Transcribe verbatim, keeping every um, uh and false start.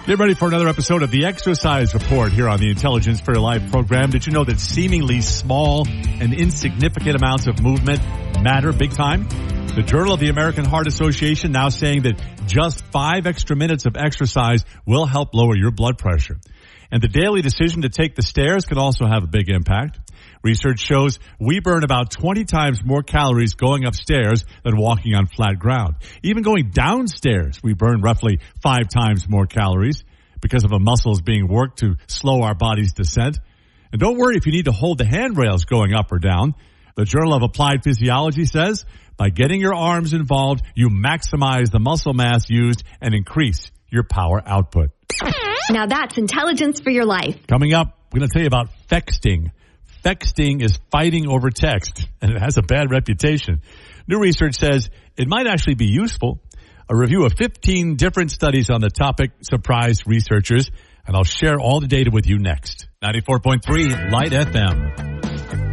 Get ready for another episode of the Exercise Report here on the Intelligence for Your Life program. Did you know that seemingly small and insignificant amounts of movement matter big time? The Journal of the American Heart Association now saying that just five extra minutes of exercise will help lower your blood pressure. And the daily decision to take the stairs can also have a big impact. Research shows we burn about twenty times more calories going upstairs than walking on flat ground. Even going downstairs, we burn roughly five times more calories because of the muscles being worked to slow our body's descent. And don't worry if you need to hold the handrails going up or down. The Journal of Applied Physiology says by getting your arms involved, you maximize the muscle mass used and increase your power output. Now that's intelligence for your life. Coming up, we're going to tell you about Fexting. Fexting is fighting over text, and it has a bad reputation. New research says it might actually be useful. A review of fifteen different studies on the topic surprised researchers, and I'll share all the data with you next. ninety-four point three Light F M.